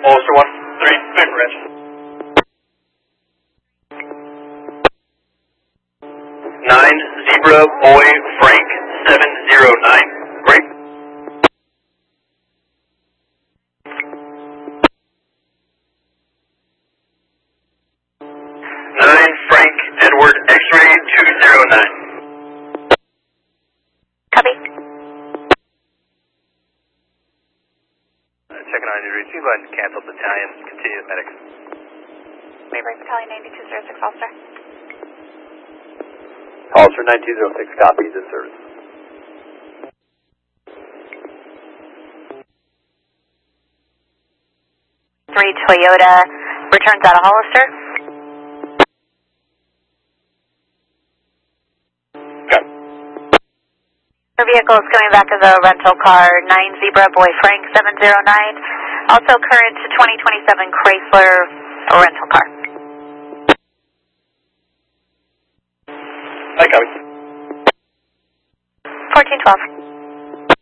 Hollister 1-3, paper range. 9 Zebra Boy Frank 709. Great. 9 Frank Edward X-ray 209. Copy. Checking on your routine. Go ahead and cancel battalion. Continue the medics. Mayberry Battalion 9206 Hollister. Hollister 9206, copies in service. 3 Toyota returns out of Hollister. Okay. Her vehicle is coming back as a rental car, 9 Zebra Boy Frank 709. Also current 2027 Chrysler rental car. I copy. 1412.